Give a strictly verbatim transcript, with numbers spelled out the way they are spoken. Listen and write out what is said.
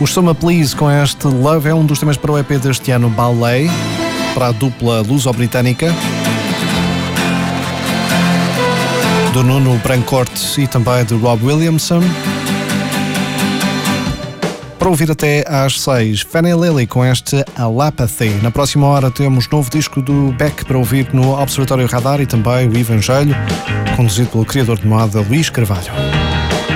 O Summer Please com este Love é um dos temas para o E P deste ano, Ballet, para a dupla luso-britânica do Nuno Brancorte e também do Rob Williamson. Para ouvir até às seis, Fanny Lily com este Alapathy. Na próxima hora temos novo disco do Beck para ouvir no Observatório Radar e também o Evangelho, conduzido pelo criador de moda Luís Carvalho.